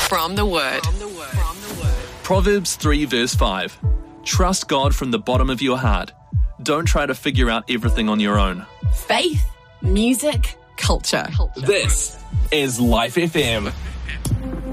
From the Word. Proverbs 3 verse 5. Trust God from the bottom of your heart. Don't try to figure out everything on your own. Faith, music, culture. This is Life FM.